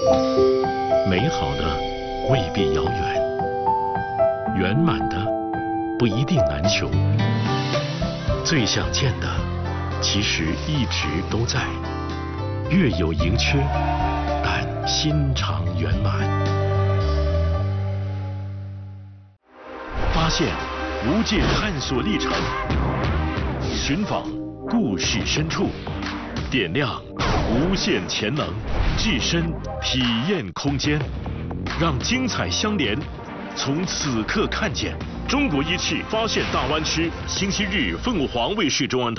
美好的未必遥远，圆满的不一定难求。最想见的，其实一直都在，月有盈缺，但心常圆满。发现无界探索历程，寻访故事深处，点亮无限潜能，置身体验空间，让精彩相连，从此刻看见。中国一汽发现大湾区，星期日凤凰卫视中文台。